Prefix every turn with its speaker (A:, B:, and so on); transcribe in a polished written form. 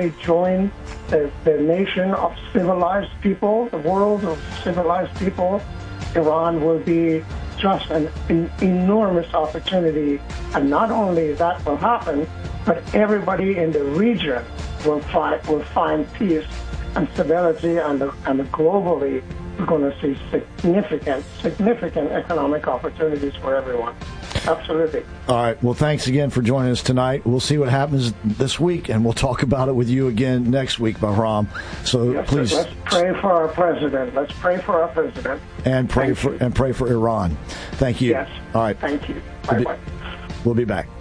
A: they join the nation of civilized people, the world of civilized people, Iran will be just an enormous opportunity. And not only that will happen, but everybody in the region will find peace and stability, and globally we're going to see significant economic opportunities for everyone. Absolutely.
B: All right. Well, thanks again for joining us tonight. We'll see what happens this week, and we'll talk about it with you again next week, Bahram. So
A: yes,
B: please,
A: let's pray for our president. Let's pray for our president.
B: And pray for Iran. Thank you.
A: Yes.
B: All right.
A: Thank you. Bye-bye.
B: We'll be back.